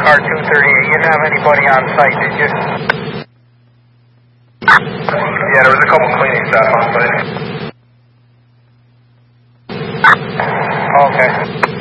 car 238. You didn't have anybody on site, did you? Yeah, there was a couple cleaning staff on site. Okay.